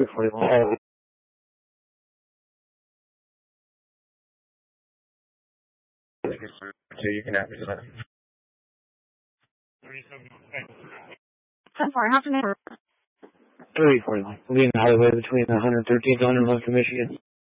341. So you can have it. 10-4, half an hour. 341. Leading the highway between 113th and 111th Michigan.